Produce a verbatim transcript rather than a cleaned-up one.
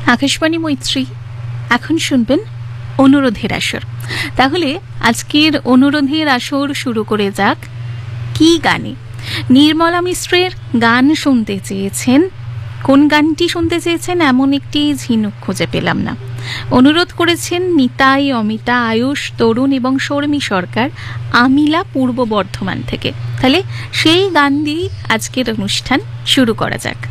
আকাশবাণী মৈত্রী। এখন শুনবেন অনুরোধের আসর। তাহলে আজকের অনুরোধের আসর শুরু করে যাক কি গানে। নির্মলা মিশ্রের গান শুনতে চেয়েছেন। কোন গানটি শুনতে চেয়েছেন এমন একটি ঝিনুক খুঁজে পেলাম না। অনুরোধ করেছেন নিতাই, অমিতা, আয়ুষ, তরুণ এবং শর্মী সরকার, আমিলা, পূর্ব বর্ধমান থেকে। তাহলে সেই গান দিয়েই আজকের অনুষ্ঠান শুরু করা যাক।